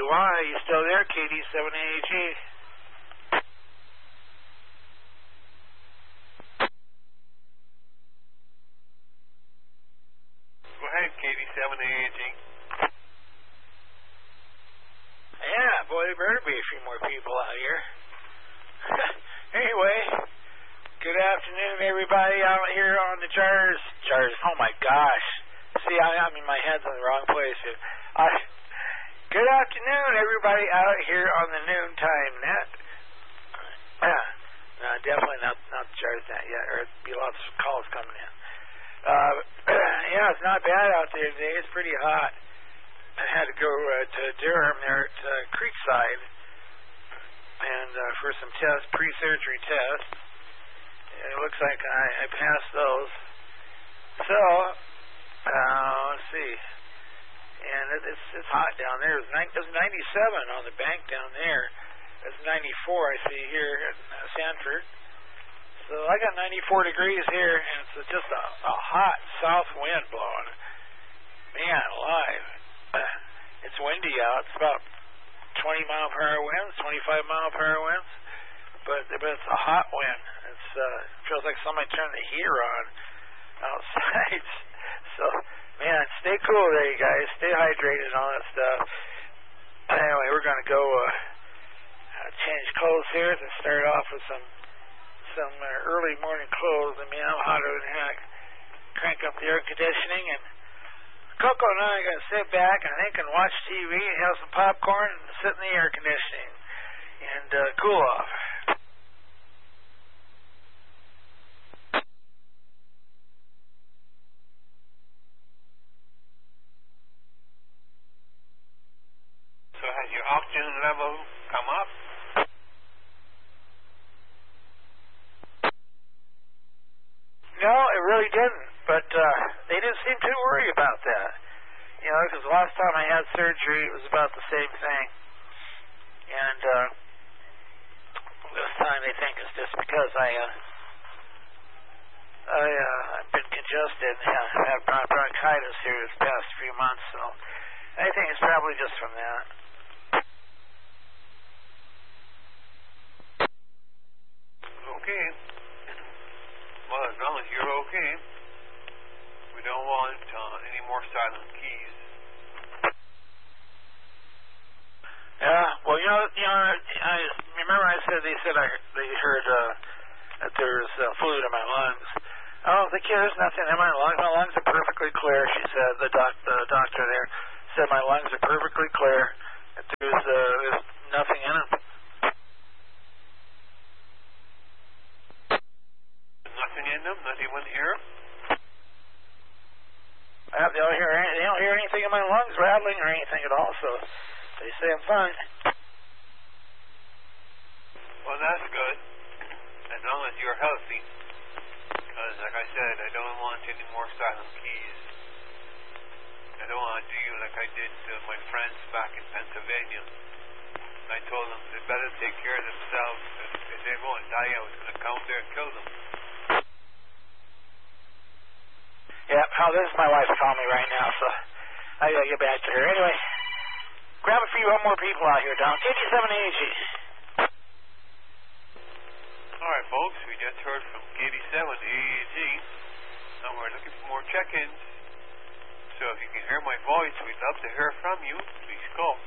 KDWY. You still there, KD7AG? Go ahead, KD7AG. Yeah, boy, there better be a few more people out here. Anyway, good afternoon, everybody out here on the Jars. Oh my gosh. See, I mean, my head's in the wrong place here. Good afternoon, everybody out here on the noontime net. No, definitely not the Jars net yet, or there'd be lots of calls coming in. Yeah, it's not bad out there today. It's pretty hot. I had to go to Durham there at Creekside and for some tests, pre-surgery tests. And it looks like I passed those. So, let's see. And it's hot down there. It was 97 on the bank down there. It's 94 I see here in Sanford. So I got 94 degrees here, and it's just a hot south wind blowing. Man, alive. It's windy out. It's about 20 mile per hour winds, 25 mile per hour winds. But it's a hot wind. It feels like somebody turned the heater on outside. So, man, stay cool there, you guys. Stay hydrated and all that stuff. Anyway, we're going to go change clothes here and start off with some early morning clothes. I mean, I'm hotter than heck. Crank up the air conditioning, and Coco and I are going to sit back and and watch TV and have some popcorn and sit in the air conditioning and cool off. So has your oxygen level come up? No, it really didn't, but they didn't seem too worried about that. You know, because the last time I had surgery, it was about the same thing. And this time they think it's just because I've been congested and have had bronchitis here this past few months, so I think it's probably just from that. Okay. Well, as long as you're okay, we don't want any more silent keys. Yeah, well, you know, I remember I said they heard that there's fluid in my lungs. I don't think there's nothing in my lungs. My lungs are perfectly clear. She said the doctor there said my lungs are perfectly clear. That there's nothing in them. Nothing in them? Not even here? They don't hear anything in my lungs rattling or anything at all, so they say I'm fine. Well, that's good. As long as you're healthy. Because, like I said, I don't want any more silent keys. I don't want to do you like I did to my friends back in Pennsylvania. I told them they better take care of themselves. If they're going to die, I was going to come there and kill them. Yeah, this is my wife calling me right now, so I gotta get back to her. Anyway, grab a few more people out here, Don. KD7AG. Alright, folks, we just heard from KD7AG. Now we're looking for more check-ins. So if you can hear my voice, we'd love to hear from you. Please call